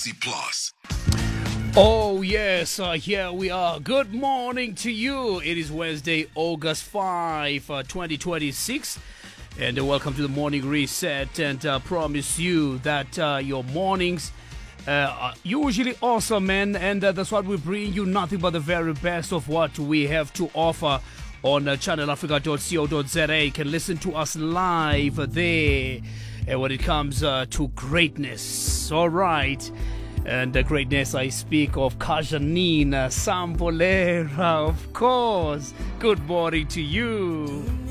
SABC Plus. Oh, yes, here we are. Good morning to you. It is Wednesday, August 5, 2026. And welcome to the Morning Reset. And promise you that your mornings are usually awesome, man. And that's what we bring you, nothing but the very best of what we have to offer on channelafrica.co.za. You can listen to us live there when it comes to greatness. All right. And the greatness, I speak of Kajanina Sambolera, of course. Good morning to you.